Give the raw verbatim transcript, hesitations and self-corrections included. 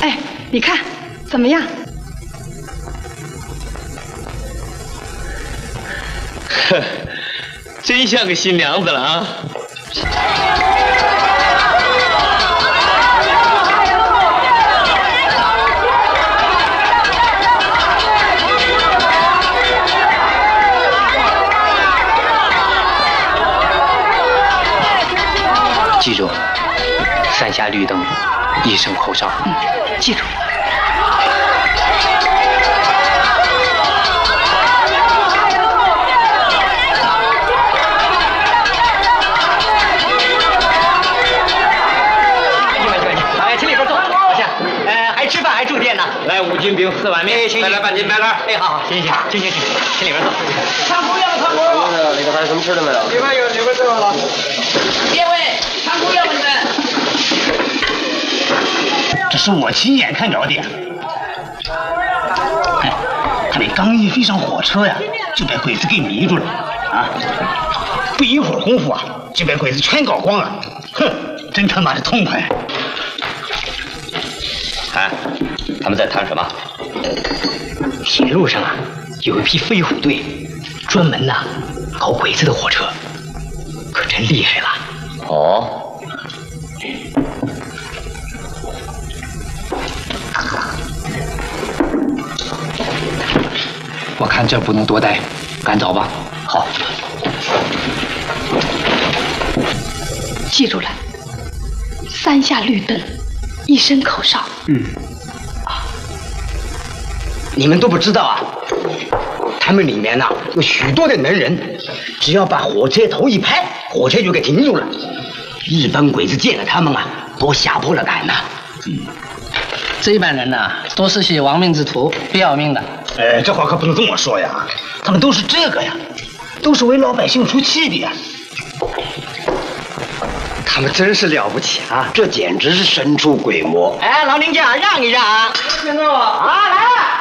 哎，你看怎么样？ 呵，真像个新娘子了啊！ 记住，三下绿灯，一声口哨。 嗯，记住。 哎，请里边坐，坐下。呃，还吃饭还住店呢。 来五斤饼，四碗面，再来半斤白干。 哎，好好，行行行，行行行，请里边坐。 唱姑要不唱姑？里头还有什么吃的没有？里边有牛肉粥了。 别位，唱姑要不你们？ 这是我亲眼看着的。哎，他们刚一飞上火车呀，就被鬼子给迷住了啊！不一会儿功夫啊，就被鬼子全搞光了。哼，真他妈的痛快！ 哎，他们在谈什么？ 铁路上啊，有一批飞虎队，专门呐搞鬼子的火车，可真厉害了。 哦。 我看这不能多待，赶早吧。好。 记住了，三下绿灯，一声口哨。 嗯。啊，你们都不知道啊？他们里面呐、啊、有许多的能人，只要把火车头一拍，火车就给停住了。日本鬼子见了他们啊，都吓破了胆呐。 嗯，这帮人呐、啊，都是些亡命之徒，不要命的。 哎，这话可不能这么说呀！他们都是这个呀，都是为老百姓出气的呀。 他们真是了不起啊！这简直是神出鬼没。哎，老林家让一让啊！ 听着我啊，来了。